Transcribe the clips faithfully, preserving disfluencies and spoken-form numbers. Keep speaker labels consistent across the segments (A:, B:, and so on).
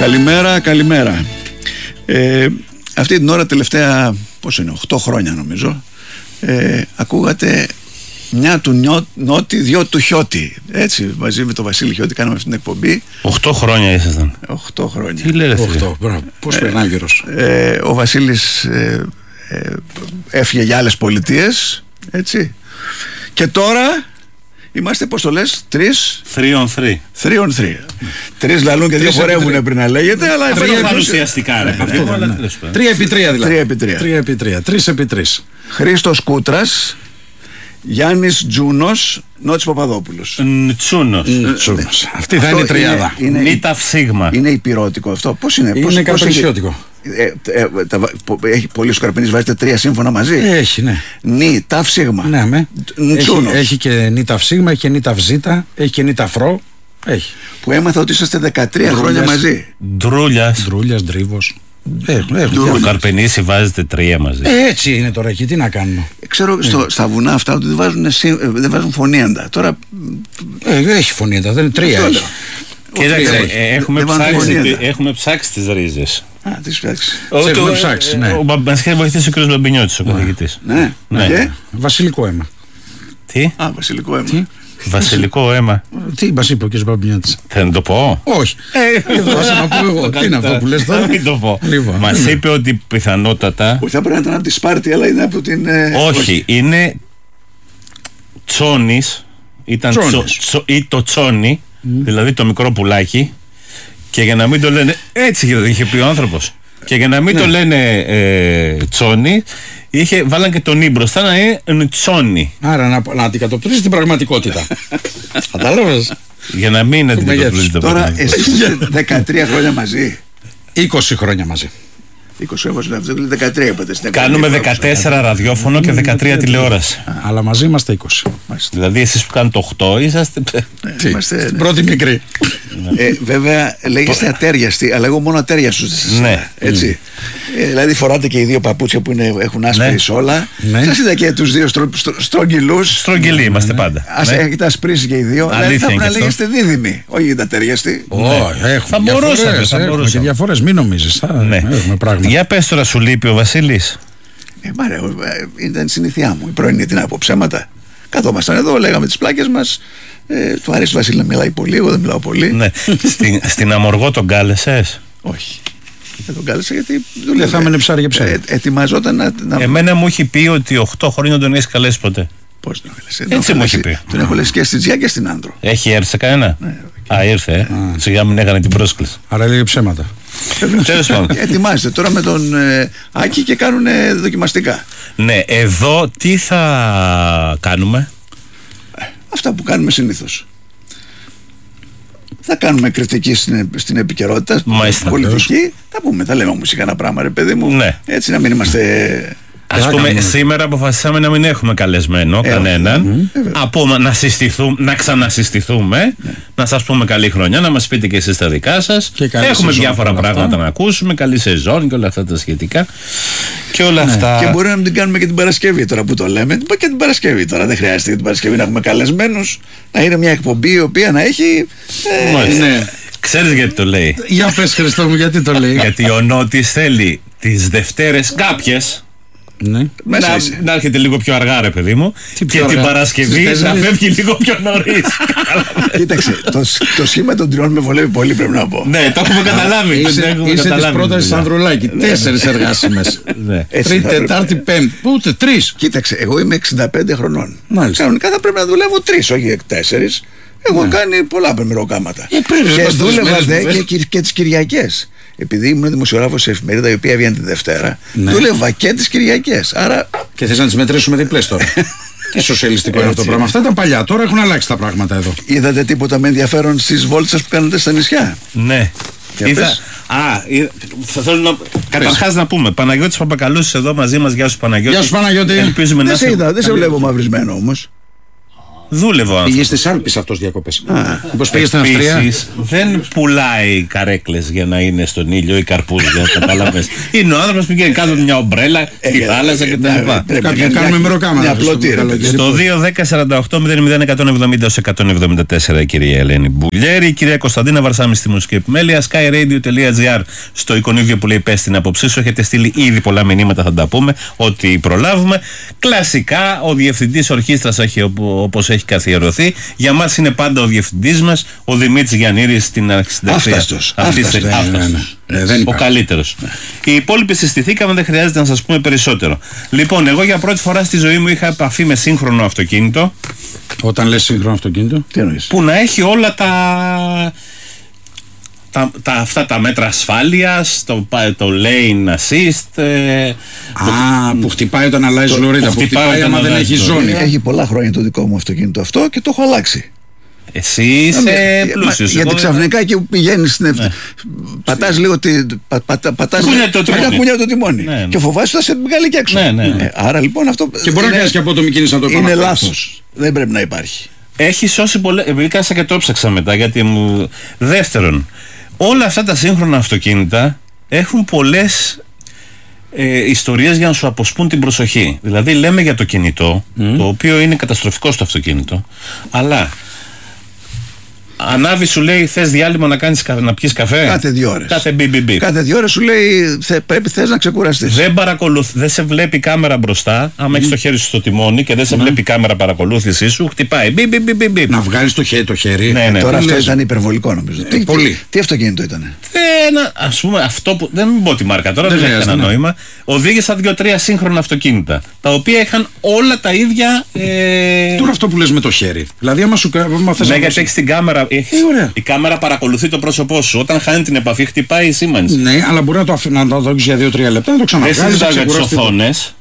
A: Καλημέρα, καλημέρα. Ε, αυτή την ώρα τελευταία, πόσο είναι, οκτώ χρόνια νομίζω, ε, ακούγατε μια του νιώ, Νότι, δυο του Χιώτη. Έτσι, μαζί με τον Βασίλη Χιώτη κάναμε αυτή την εκπομπή.
B: Οχτώ χρόνια ήσασταν.
A: Οχτώ χρόνια.
B: Τι λέτε,
C: οχτώ, πώς περνάει ο καιρός.
A: Ε, ο Βασίλης ε, ε, έφυγε για άλλες πολιτείες, έτσι. Και τώρα είμαστε, πώς το λες, τρεις.
B: Three on three.
A: Three on three. Τρεις λαλούν και δύο χορεύουν πριν να λέγεται, αλλά
B: τρία παρουσιαστικά, ρε.
C: Τρία επί τρία δηλαδή.
A: Τρία επί τρία.
C: Τρία επί τρία. Τρεις επί τρεις.
A: Χρήστος Κούτρας, Γιάννης Τζούνος, Νότης Παπαδόπουλος.
B: Τσούνος.
C: Τσούνος. Αυτή θα είναι η τριάδα.
B: Νίταφ Σίγμα.
A: Είναι υπηρώτικο αυτό. Πώς είναι,
C: Είναι καπελσιώτικο.
A: Ε, ε, τα, έχει πολύ σκαρπινής, βάζετε τρία σύμφωνα μαζί.
C: Έχει, ναι.
A: Νι, ταφ, σίγμα.
C: Ναι, με. Έχει, έχει και νίταφ σίγμα, έχει και νίταφ ζήτα, έχει και νίταφ ρο. Έχει.
A: Που έμαθα ότι είσαστε δεκατρία χρόνια μαζί.
B: Ντρούλιας.
C: Ντρούλιας, Ντρίβος. Έχουν, έχουν.
B: Ο Καρπενήσι βάζετε τρία μαζί.
C: Ε, έτσι είναι τώρα εκεί, τι να κάνουμε.
A: Ξέρω στο, στα βουνά αυτά ότι δεν βάζουν, δεν βάζουν φωνήεντα. Τώρα.
C: Ε, έχει φωνήεντα, δεν είναι τρία. Έχει.
B: Κοίταξε, έχουμε, ψάξει, έχουμε ψάξει τις ρίζες.
A: Α, τις ψάξει.
C: Έχουμε ψάξει, ναι.
B: Μας είχε βοηθήσει ο κ. Μπαμπινιώτης, ο καθηγητής.
A: Ναι, ναι.
C: Και? Βασιλικό αίμα.
B: Τι?
A: Α, βασιλικό αίμα.
C: Τι?
B: Βασιλικό αίμα.
C: Τι μας είπε ο κ. Μπαμπινιώτης.
B: Θα το πω?
C: Όχι. Δώσε να πω εγώ. Τι είναι αυτό που λες τώρα?
B: Μην το πω. Μας είπε ότι πιθανότατα.
A: Όχι, θα πρέπει να ήταν από τη Σπάρτη, αλλά είναι από την.
B: Όχι, είναι τσόνης. Ήταν ή το τσόνι, δηλαδή το μικρό πουλάκι. Και για να μην το λένε. Έτσι είχε πει ο άνθρωπος. Και για να μην το λένε ε, τσόνι, είχε, βάλαν και τον ι μπροστά να είναι τσόνι.
C: Άρα να, να αντικατοπτρίζει την πραγματικότητα. Κατάλαβες.
B: Για να μην αντικατοπτρίζει την πραγματικότητα.
A: Τώρα εσείς είστε δεκατρία χρόνια μαζί.
C: είκοσι χρόνια μαζί.
A: είκοσι χρόνια μαζί, δεκατρία είπατε.
B: Κάνουμε δεκατέσσερα ραδιόφωνο και δεκατρία τηλεόραση.
C: Αλλά μαζί είμαστε είκοσι.
B: Δηλαδή εσείς που κάνετε οκτώ είσαστε.
A: Είμαστε
C: πρώτη μικρή.
A: Βέβαια λέγεστε ατέριαστοι, αλλά εγώ μόνο ατέριαστος.
B: Ναι.
A: Έτσι. Δηλαδή φοράτε και οι δύο παπούτσια που έχουν άσπρη σόλα. Σας είδα και τους δύο στρογγυλούς.
B: Στρογγυλοί είμαστε πάντα.
A: Έχετε ασπρίσει και οι δύο. Δηλαδή θα πρέπει να λέγεστε δίδυμοι, όχι ατέριαστοι.
B: Θα μπορούσαμε.
C: Και διαφορές, μην νομίζεις. Έχουμε πράγματα.
B: Για πες τώρα, σου λείπει ο Βασίλης?
A: Ε, μάρε, ήταν συνήθειά μου. Η πρωινή, τι να πω, ψέματα. Καθόμασταν εδώ, λέγαμε τις πλάκες μας. Ε, του αρέσει ο Βασίλη να μιλάει πολύ, εγώ δεν μιλάω πολύ.
B: Ναι. στην, στην Αμοργό τον κάλεσες?
A: Όχι. Δεν τον κάλεσα γιατί
C: δεν θα έμενε ψάρι για ψάρι.
A: Ε, ετοιμαζόταν να, να.
B: Εμένα μου έχει πει ότι οκτώ χρόνια δεν τον έχεις καλέσει ποτέ.
A: Πώς τον έχω
B: Έτσι μου έχει πει.
A: Τον έχω λες και στη Τζιά και στην Άνδρο.
B: Έχει έρθει σε κανένα?
A: Ναι,
B: α, ήρθε. Ε. Σιγά μην έκανε την πρόσκληση.
C: Άρα λέει ψέματα.
A: Τέλος πάντων. Ετοιμάζεται τώρα με τον ε, Άκη και κάνουν ε, δοκιμαστικά.
B: Ναι, εδώ τι θα κάνουμε?
A: Ε, αυτά που κάνουμε συνήθως. Θα κάνουμε κριτική στην, στην επικαιρότητα, στην πολιτική. Θα πούμε, θα λέμε όμως ένα πράγμα, ρε παιδί μου.
B: Ναι.
A: Έτσι να μην είμαστε.
B: Ας πούμε, κάνουμε. Σήμερα αποφασίσαμε να μην έχουμε καλεσμένο ε, κανέναν. Ε, από να συστηθούμε, να ξανασυστηθούμε, ναι. Να σας πούμε καλή χρονιά, να μας πείτε και εσείς τα δικά σας. Έχουμε σεζόν, διάφορα πράγματα αυτά να ακούσουμε, καλή σεζόν και όλα αυτά τα σχετικά. Και όλα ναι. αυτά.
A: Και μπορεί να μην την κάνουμε και την Παρασκευή τώρα που το λέμε. Και την Παρασκευή τώρα. Δεν χρειάζεται και την Παρασκευή να έχουμε καλεσμένους. Να είναι μια εκπομπή η οποία να έχει.
B: Ε, ναι. Ξέρεις γιατί το λέει?
C: Για πες, Χριστό μου, γιατί το λέει?
B: Γιατί ο Νότης θέλει τις Δευτέρες κάποιες.
C: Ναι.
B: Να, να έρχεται λίγο πιο αργά, ρε παιδί μου. Τι και την Παρασκευή να φεύγει λίγο πιο νωρίς.
A: Κοίταξε, το, το σχήμα των τριών με βολεύει πολύ, πρέπει να πω.
B: Ναι, το έχουμε καταλάβει.
C: Είσαι, είσαι της πρότασης Ανδρουλάκη. Τέσσερις εργάσιμες. Τρίτη, Τετάρτη, Πέμπτη. Ούτε τρεις.
A: Κοίταξε, εγώ είμαι εξήντα πέντε χρονών.
C: Μάλιστα.
A: Κανονικά θα πρέπει να δουλεύω τρεις, όχι τέσσερις. Έχω ναι. κάνει πολλά μεροκάματα.
C: Ε,
A: και δούλευα δε και, και, και τις Κυριακές. Επειδή ήμουν δημοσιογράφος σε εφημερίδα η οποία έβγαινε τη Δευτέρα, ναι. Δούλευα και τις Κυριακές. Άρα.
C: Και θες να τις μετρήσουμε διπλές τώρα. Τι σοσιαλιστικό είναι αυτό το πράγμα. Αυτά ήταν παλιά. Τώρα έχουν αλλάξει τα πράγματα εδώ.
A: Είδατε τίποτα με ενδιαφέρον στις βόλτες που κάνετε στα νησιά?
B: Ναι. Είδα... Α, θα θέλω να. Καταρχάς να πούμε, Παναγιώτης Παπακαλούσης εδώ μαζί μας. Γεια σου, Παναγιώτη.
C: Γεια σου, Παναγιώτη.
A: Ελπίζουμε δεν να σε είδα, δεν σε βλέπω μαυρισμένο όμως.
B: Δούλευε ο άνθρωπος.
C: Πήγε στις Άλπεις αυτός διακοπές. Πώς πήγε στην Αυστρία.
B: Δεν πουλάει καρέκλες για να είναι στον ήλιο ή καρπούζια. Κατάλαβες. Είναι ο άνθρωπος που πήγε κάτω μια ομπρέλα, τη θάλασσα κτλ.
C: Κάποια κάνουμε μεροκάμερα.
B: Στο δύο δέκα σαράντα οκτώ μηδέν μηδέν εκατόν εβδομήντα εκατόν εβδομήντα τέσσερα η κυρία Ελένη Μπουλιέρη, η κυρία Κωνσταντίνα Βαρσάμι στη μουσική επιμέλεια, skyradio.gr στο εικονίδιο που λέει πες την άποψή σου. Έχετε στείλει ήδη πολλά μηνύματα, θα τα πούμε, ό,τι προλάβουμε. Κλασικά, ο διευθυντής ορχήστρας όπως έχει καθιερωθεί. Για μας είναι πάντα ο διευθυντής μας, ο Δημήτρης Γιαννήρης στην αρχισυνταξία.
A: Αύσταστος.
B: Ο καλύτερος. Οι υπόλοιποι συστηθήκαμε, δεν χρειάζεται να σας πούμε περισσότερο. Λοιπόν, εγώ για πρώτη φορά στη ζωή μου είχα επαφή με σύγχρονο αυτοκίνητο.
C: Όταν λες σύγχρονο αυτοκίνητο,
A: τι εννοείς?
B: Που να έχει όλα τα. Τα, τα, αυτά τα μέτρα ασφάλειας, το, το lane assist. Ε,
C: Α, το, που χτυπάει όταν αλλάζει λωρίδα. Που, που χτυπάει άμα δεν έχει ζώνη.
A: Έχει πολλά χρόνια το δικό μου αυτοκίνητο αυτό και το έχω αλλάξει.
B: Εσύ είσαι πλούσιος.
A: Γιατί ξαφνικά εκεί που πηγαίνεις στην ευθύνη. Πατάς λίγο. Πατάς
B: τα
A: κουνιά το τιμόνι. Και φοβάσαι ότι θα σε βγάλει και έξω. Άρα λοιπόν αυτό.
C: Και μπορεί να κάνεις και απότομη κίνηση να το
A: είναι λάθος. Δεν πρέπει να υπάρχει.
B: Έχει σώσει πολλές. Επειδή κάσα και το ψάξα μετά. Γιατί μου. Δεύτερον, όλα αυτά τα σύγχρονα αυτοκίνητα έχουν πολλές ε, ιστορίες για να σου αποσπούν την προσοχή. Δηλαδή λέμε για το κινητό, mm. το οποίο είναι καταστροφικό στο αυτοκίνητο, αλλά ανάβει, σου λέει θες διάλειμμα να, κάνεις, να πιεις καφέ.
A: Κάθε δύο ώρες.
B: Κάθε μπι μπι μπι.
A: Κάθε δύο ώρες σου λέει θε, πρέπει θες να ξεκουραστείς.
B: Δεν, δεν σε βλέπει κάμερα μπροστά. Άμα mm. έχεις το χέρι σου στο τιμόνι και δεν σε mm. βλέπει κάμερα παρακολούθησή σου, χτυπάει. Μπι, μπι, μπι, μπι.
C: Να βγάλεις το χέρι. Το χέρι.
A: Ναι, ναι, τώρα αυτό λες. Ήταν υπερβολικό νομίζω. Ε, τι,
C: πολύ.
A: Τι, τι αυτοκίνητο ήταν?
B: Ένα, ας πούμε αυτό που. Δεν μην πω τη μάρκα τώρα, δεν, δεν έχει κανένα νόημα. Οδήγησα δύο-τρία σύγχρονα αυτοκίνητα. Τα οποία είχαν όλα τα ίδια. Ε...
C: Τώρα αυτό που λες με το χέρι. Δηλαδή, άμα σου κάνει.
B: Ναι, γιατί έχεις την κάμερα. Η κάμερα παρακολουθεί το πρόσωπό σου. Όταν χάνει την επαφή, χτυπάει η σήμανση.
C: Ναι, αλλά μπορεί να το αφήσει να το δώσει για δύο τρία λεπτά, να το ξαναβγάλει.
B: Δεν συζητάω για τις οθόνες.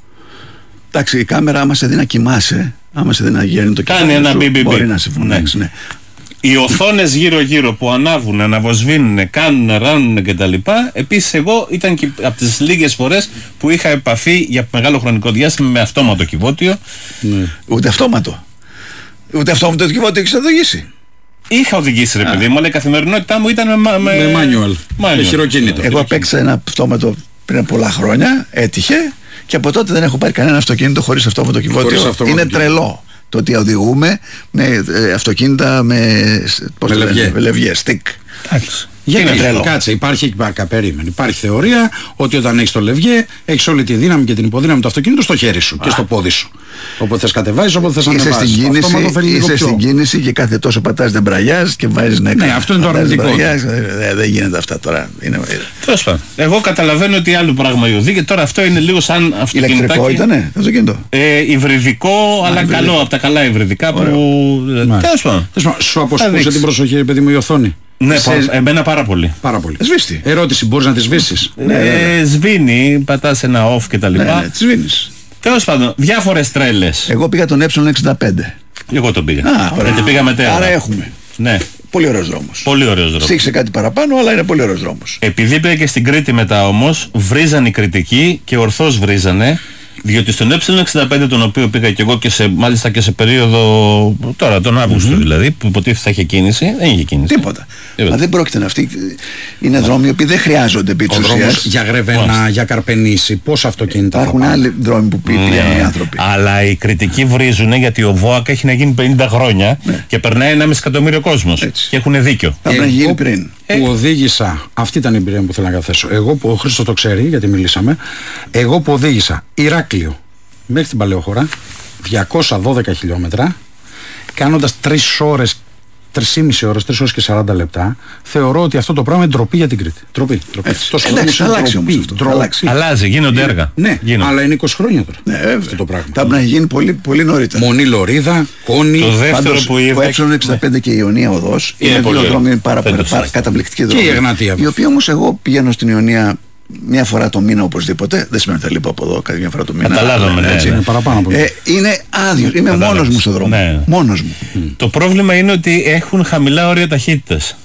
A: Εντάξει, η κάμερα, άμα σε δει να κοιμάσαι, άμα σε δει να γίνει το κεφάλι,
B: κάνει ένα
A: σου,
B: μπι μπι μπι.
A: Μπορεί να σε φωνάξει, ναι. ναι.
B: Οι οθόνες γύρω-γύρω που ανάβουν, αναβοσβήνουν, κάνουν, ράνουν κτλ. Επίσης, εγώ ήταν και από τις λίγες φορές που είχα επαφή για μεγάλο χρονικό διάστημα με αυτόματο κυβότιο.
A: Ναι. Ούτε αυτόματο. Ούτε αυτόματο κυβότιο έχεις οδηγήσει.
B: Είχα οδηγήσει, ρε παιδί μου, αλλά η καθημερινότητά μου ήταν με, με...
C: με manual. Με χειροκίνητο.
A: Εγώ απέξα ένα αυτόματο πριν πολλά χρόνια, έτυχε, και από τότε δεν έχω πάρει κανένα αυτοκίνητο χωρίς αυτόματο κυβότιο. Είναι τρελό το ότι οδηγούμε με ε, αυτοκίνητα με,
C: με λευγέ.
A: λευγέ, stick.
B: Εντάξει.
C: Γιατί κάτσε, υπάρχει, περίμενε, υπάρχει θεωρία ότι όταν έχεις το λευγέ, έχεις όλη τη δύναμη και την υποδύναμη του αυτοκίνητου στο χέρι σου. Α. Και στο πόδι σου. Όποτε θες κατεβάζεις, όποτε θες ανεβάζεις.
A: Είσαι στην κίνηση, είσαι στην κίνηση και κάθε τόσο πατάς δεν μπραγιάς και βάζεις να
C: ναι, αυτό είναι το αρνητικό.
A: Δεν δε γίνεται αυτά τώρα.
B: Τέλος πάντων. Εγώ καταλαβαίνω ότι άλλο πράγμα η οδήγη. Τώρα αυτό είναι λίγο σαν αυτοκίνητο.
A: Ηλεκτρικό ήτανε το αυτοκίνητο.
B: Ε, υβριδικό, αλλά υβριδικό. Καλό, από τα καλά υβριδικά που. Τέλος πάντων.
C: Σου αποσπούσε την προσοχή, παιδί μου, η οθόνη.
B: Ναι, σε... εμένα πάρα πολύ.
C: Πάρα πολύ.
A: Σβήστη.
C: Ερώτηση, μπορείς να τη σβήσεις?
B: Ναι, ε, σβήνει, πατάς ένα off και τα λοιπά.
A: Ναι, ναι, τη σβήνεις.
B: Τέλος πάντων, διάφορες τρέλες.
A: Εγώ πήγα τον ε εξήντα πέντε.
B: Εγώ τον πήγα.
A: Α, ωραία.
B: Γιατί πήγα μετέρα.
A: Άρα έχουμε.
B: Ναι.
A: Πολύ ωραίος δρόμος.
B: Πολύ ωραίος δρόμος.
A: Στήχησε κάτι παραπάνω, αλλά είναι πολύ ωραίος δρόμος.
B: Επειδή πήγα και στην Κρήτη μετά όμως, βρίζανε οι κριτικοί και ορθώς βρίζανε. Διότι στον ε εξήντα πέντε, τον οποίο πήγα και εγώ και σε, μάλιστα και σε περίοδο τώρα, τον Αύγουστο mm-hmm. δηλαδή, που υποτίθεται θα είχε κίνηση, δεν είχε κίνηση.
A: Τίποτα. Μα δεν πρόκειται να αυτή. Είναι δρόμοι που δεν χρειάζονται επί της ουσίας.
C: Για Γρεβένα, για Καρπενήσι, πόσα αυτοκίνητα.
A: Υπάρχουν άλλοι δρόμοι που πηγαίνουν ναι. οι άνθρωποι.
B: Αλλά οι κριτικοί βρίζουν γιατί ο ΒΟΑΚ έχει να γίνει πενήντα χρόνια ναι. και περνάει ένα μισό εκατομμύριο κόσμος. Και έχουν δίκιο.
A: Θα πρέπει να γίνει πριν.
C: Που οδήγησα, αυτή ήταν η εμπειρία που θέλω να καθέσω. Εγώ που ο Χρήστος το ξέρει, γιατί μιλήσαμε, εγώ που οδήγησα Ηράκλειο μέχρι την Παλαιοχώρα, διακόσια δώδεκα χιλιόμετρα, κάνοντας τρεις ώρες, τρεις και μισή ώρες, τρεις ώρες και σαράντα λεπτά, θεωρώ ότι αυτό το πράγμα είναι ντροπή για την Κρήτη. Ντροπή.
A: Εντάξει, θα αλλάξει όμως αυτό.
B: Αλλάζει, γίνονται έργα.
C: Ναι, αλλά είναι είκοσι χρόνια τώρα.
A: Ναι, αυτό το πράγμα. Θα πρέπει να γίνει πολύ, πολύ νωρίτερα.
C: Μονή Λωρίδα, Κόνη.
B: Το δεύτερο που είδα.
A: Ο ε εξήντα πέντε και η Ιωνία οδός είναι δύο δρόμοι πάρα πολύ καταπληκτικοί δρόμοι.
C: Και η Εγνατία.
A: Οι οποίοι όμως εγώ πηγαίνω στην Ιωνία μια φορά το μήνα οπωσδήποτε. Δεν σημαίνει ότι θα λείπω από εδώ κάθε μια φορά το μήνα.
B: Καταλάβαμε, ναι,
C: έτσι,
B: ναι.
C: Είναι παραπάνω από
A: ε, είναι άδειο. Είμαι
B: Κατάλαβες.
A: μόνος μου στον δρόμο. Ναι. Μόνος μου.
B: Mm. Το πρόβλημα είναι ότι έχουν χαμηλά όρια ταχύτητας.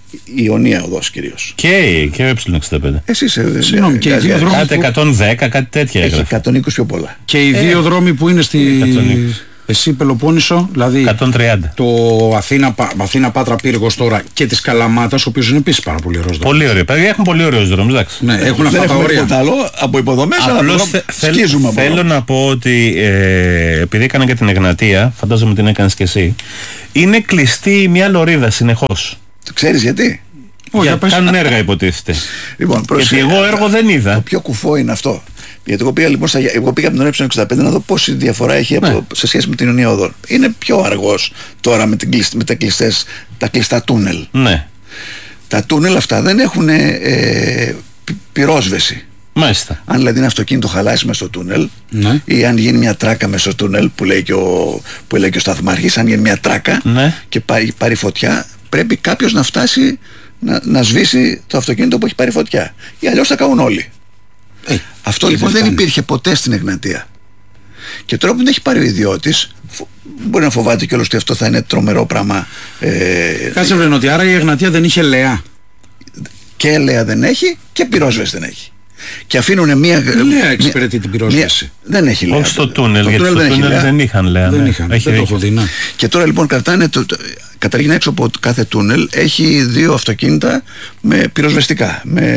A: Η Ιωνία οδός κυρίως.
B: Και, και ο ε εξήντα πέντε.
A: Εσύ είσαι.
C: Συγγνώμη, και οι δύο δρόμοι.
B: Κάτι εκατόν δέκα, κάτι τέτοια.
A: Έχει εκατόν είκοσι πιο πολλά.
C: Και οι δύο δρόμοι που είναι στη. Εσύ Πελοπόννησο, δηλαδή
B: εκατόν τριάντα.
C: το Αθήνα, Αθήνα Πάτρα Πύργος τώρα και της Καλαμάτας, ο οποίος είναι επίσης πάρα πολύ ωραίος δρόμος.
B: Πολύ ωραίο. Παιδιά έχουν πολύ ωραίους δρόμους, εντάξει.
C: Ναι, έχουν αυτά τα όρια.
A: Δεν άλλο από υποδομές, αλλά σκίζουμε από
B: θέλω να πω ότι ε, επειδή έκανα και την Εγνατία, φαντάζομαι την έκανες και εσύ, είναι κλειστή μια λωρίδα συνεχώς.
A: Το ξέρεις γιατί?
C: Oh,
B: για κάνουν έργα υποτίθεται.
A: Λοιπόν,
B: γιατί εγώ έργο δεν είδα.
A: Το πιο κουφό είναι αυτό. Γιατί εγώ πήγα, λοιπόν, στα, εγώ πήγα από τον ε εξήντα πέντε να δω πόση διαφορά έχει ναι. από, σε σχέση με την Ιωνία Οδών. Είναι πιο αργός τώρα με, την, με τα, κλειστές, τα κλειστά τούνελ.
B: Ναι.
A: Τα τούνελ αυτά δεν έχουν ε, πυρόσβεση.
B: Μάλιστα.
A: Αν δηλαδή ένα αυτοκίνητο χαλάσει μέσα στο τούνελ,
C: ναι.
A: ή αν γίνει μια τράκα μέσα στο τούνελ που λέει και ο, που λέει και ο σταθμάρχης, αν γίνει μια τράκα
B: ναι.
A: και πάρει, πάρει φωτιά, πρέπει κάποιος να φτάσει να, να σβήσει το αυτοκίνητο που έχει πάρει φωτιά. Ή αλλιώς θα καούν όλοι. Ε, Αυτό λοιπόν δεν, δεν υπήρχε ποτέ στην Εγνατία. Και τώρα που την έχει πάρει ο ιδιώτης, μπορεί να φοβάται κιόλας ότι αυτό θα είναι τρομερό πράγμα. Ε,
C: Κάτσε βρε ότι άρα η Εγνατία δεν είχε λεά.
A: Και ελαία δεν έχει και πυρόσβεση δεν έχει. Και αφήνουν μία.
C: Λέα εξυπηρετεί την πυρόσβεση.
A: Δεν έχει λέα.
B: Όχι στο τούνελ, γιατί στο τούνελ δεν, δεν είχαν λέα.
C: Δεν
B: ναι.
C: είχαν. Δεν το έχω δει, ναι.
A: Και τώρα λοιπόν κρατάνε. Το, το, καταρχήν έξω από κάθε τούνελ έχει δύο αυτοκίνητα με πυροσβεστικά.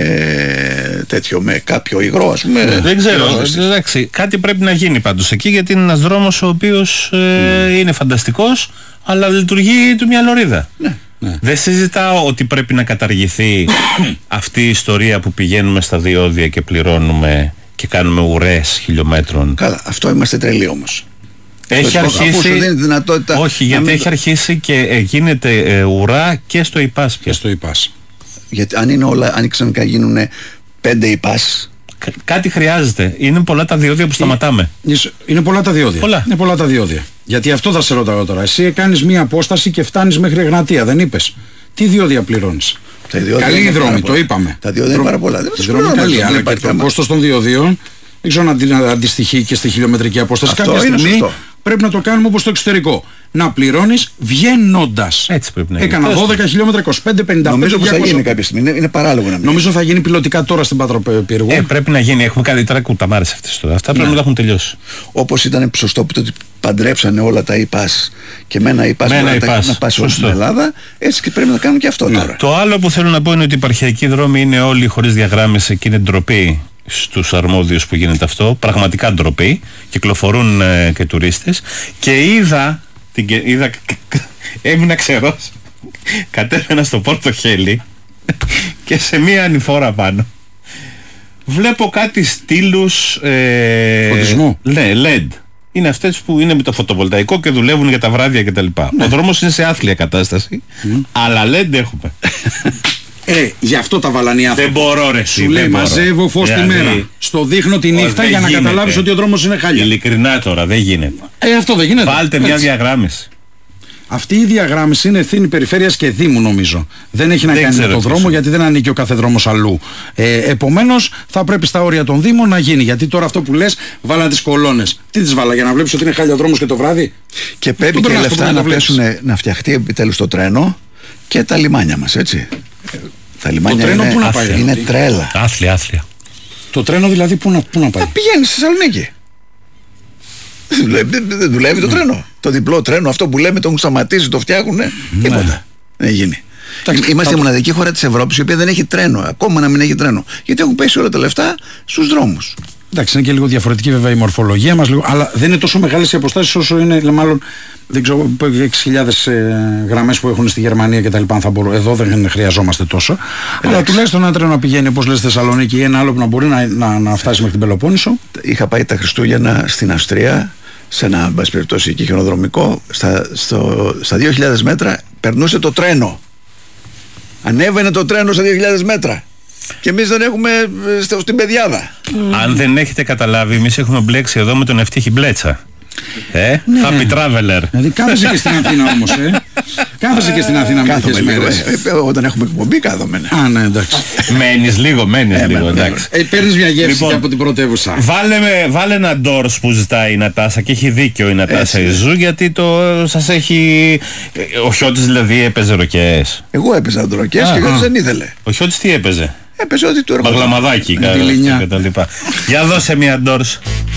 A: Με τέτοιο, με κάποιο υγρό, ας πούμε.
B: Ναι, δεν ξέρω. Εντάξει, κάτι πρέπει να γίνει πάντως εκεί, γιατί είναι ένας δρόμος ο οποίος ε, mm. είναι φανταστικός, αλλά λειτουργεί του μια λωρίδα.
A: Ναι.
B: Ναι. Δεν συζητάω ότι πρέπει να καταργηθεί αυτή η ιστορία που πηγαίνουμε στα διόδια και πληρώνουμε και κάνουμε ουρές χιλιόμετρων.
A: Καλά, αυτό είμαστε τρελοί όμως.
B: Έχει αρχίσει.
A: Δυνατότητα
B: όχι, γιατί έχει αρχίσει και ε, γίνεται ε, ουρά και στο ΙΠΑΣ πια.
C: Και στο ΙΠΑΣ.
A: Γιατί αν είναι όλα, αν ξαφνικά γίνουν πέντε ΙΠΑΣ.
B: Κα, κάτι χρειάζεται. Είναι πολλά τα διόδια που σταματάμε.
C: Είναι πολλά τα διόδια.
B: Πολλά.
C: Είναι πολλά τα διόδια. Γιατί αυτό θα σε ρωτάω τώρα. Εσύ κάνεις μία απόσταση και φτάνεις μέχρι Εγνατία, δεν είπες? Τι διόδια πληρώνεις? Καλή η δρόμη, το είπαμε.
A: Τα διόδια είναι πάρα πολλά.
C: Τα διόδια είναι καλή, αλλά και το κόστος των διοδίων δεν ξέρω να αντιστοιχεί και στη χιλιομετρική απόσταση. Κάποια στιγμή πρέπει να το κάνουμε όπως στο εξωτερικό. Να πληρώνεις βγαίνοντας.
B: Έτσι πρέπει να γίνει.
C: Έκανα δώδεκα χιλιόμετρα, είκοσι πέντε, πενήντα πέντε.
A: Νομίζω πως θα γίνει κάποια στιγμή. Είναι, είναι παράλογο να μην.
C: Νομίζω θα γίνει πιλωτικά τώρα στην Πατροπύργου.
B: Ε, πρέπει να γίνει. Έχουμε κάνει τώρα κουταμάρες αυτές τώρα. Αυτά πρέπει να τα έχουν τελειώσει.
A: Όπως ήταν σωστό που το παντρέψανε όλα τα ΙΠΑΣ και με ένα ΙΠΑΣ να πάσει όλη στην Ελλάδα, έτσι και πρέπει να κάνουν και αυτό τώρα.
B: Το άλλο που θέλω να πω είναι ότι οι επαρχιακοί δρόμοι είναι όλοι χωρίς διαγράμμιση και είναι ντροπή στους αρμόδιους που γίνεται αυτό, πραγματικά ντροπή, κυκλοφορούν ε, και τουρίστες και είδα, την, είδα έμεινα ξερός, κατέβαινα στο Πόρτο Χέλη και σε μία ανηφόρα πάνω βλέπω κάτι στήλους ε,
C: φωτισμού,
B: ναι, ελ ι ντι. Είναι αυτές που είναι με το φωτοβολταϊκό και δουλεύουν για τα βράδια κτλ. Ναι. Ο δρόμος είναι σε άθλια κατάσταση, mm. αλλά ελ ι ντι έχουμε.
C: Ε, γι' αυτό τα βάλανε οι άνθρωποι.
B: Δεν μπορώ ρε.
C: Σου λέει μαζεύω φως τη μέρα. Στο δείχνω τη νύχτα για να γίνεται. Καταλάβεις ότι ο δρόμος είναι χάλια.
B: Ειλικρινά τώρα δεν γίνεται.
C: Ε, αυτό δεν γίνεται.
B: Βάλτε
C: έτσι.
B: Μια διαγράμμιση.
C: Αυτή η διαγράμμιση είναι ευθύνη περιφέρειας και δήμου νομίζω. Δεν έχει να δεν κάνει με τον δρόμο, γιατί δεν ανήκει ο κάθε δρόμος αλλού. Ε, επομένως θα πρέπει στα όρια των δήμων να γίνει. Γιατί τώρα αυτό που λες, βάλαν τις κολόνες. Τι τις βάλα, για να βλέπεις ότι είναι χάλια ο δρόμος και το βράδυ?
A: Και πρέπει και λεφτά να, πέσουν, να φτιαχτεί επιτέλους το τρένο και τα λιμάνια μας, έτσι. Τα λιμάνια
C: το τρένο
A: είναι,
C: πού να πάει,
A: είναι τρέλα.
B: Άθλια, άθλια.
C: Το τρένο δηλαδή πού να, πού να πάει?
A: Θα πηγαίνει στη Θεσσαλονίκη. Δεν δουλεύει, δεν δουλεύει το τρένο. Το διπλό τρένο, αυτό που λέμε, το έχουν σταματήσει, το φτιάχνουν. Τίποτα. Δεν γίνει. Είμαστε η μοναδική χώρα της Ευρώπης η οποία δεν έχει τρένο. Ακόμα να μην έχει τρένο. Γιατί έχουν πέσει όλα τα λεφτά στους δρόμους.
C: Εντάξει, είναι και λίγο διαφορετική βέβαια η μορφολογία μας, λίγο, αλλά δεν είναι τόσο μεγάλες οι αποστάσεις όσο είναι, μάλλον δεν ξέρω, έξι χιλιάδες ε, γραμμές που έχουν στη Γερμανία και τα λοιπά. Θα μπορώ, εδώ δεν χρειαζόμαστε τόσο. Εντάξει. Αλλά τουλάχιστον ένα τρένο να πηγαίνει, όπως λες, στη Θεσσαλονίκη ή ένα άλλο που να μπορεί να, να, να φτάσει μέχρι την Πελοπόννησο. Είχα πάει τα Χριστούγεννα στην Αυστρία, σε ένα μπας περιπτώσει εκεί χιονοδρομικό, στα, στο, στα δύο χιλιάδες μέτρα περνούσε το τρένο. Ανέβαινε το τρένο στα δύο χιλιάδες μέτρα. Και εμείς δεν έχουμε στο, στην πεδιάδα. Mm.
B: Αν δεν έχετε καταλάβει, εμείς έχουμε μπλέξει εδώ με τον Ευτύχη Μπλέτσα. Ε,
C: ναι.
B: Happy Traveler.
C: Δηλαδή κάθεσαι και στην Αθήνα όμως, ε. Κάθεσαι και στην Αθήνα με τέτοιες μέρες.
A: Ε, όταν έχουμε εκπομπή κάθομαι.
C: Α, ναι, εντάξει.
B: Μένεις λίγο, μένεις ε, λίγο, εντάξει.
C: Ε, παίρνεις μια γεύση λοιπόν, και από την πρωτεύουσα.
B: Βάλε, με, βάλε ένα ντόρς που ζητάει η Νατάσα και έχει δίκιο η Νατάσα Ιζού, γιατί το σας έχει... Ο Χιώτης δηλαδή έπαιζε ροκές.
A: Εγώ έπαιζα ροκές και ο δεν ήθελε.
B: Ο Χιώτης τι έπαιζε?
A: Έπαιζε ό,τι του έρχονταν.
B: Μπαγλαμαδάκι, κατά λοιπά. Για δώσε μια ντόρς.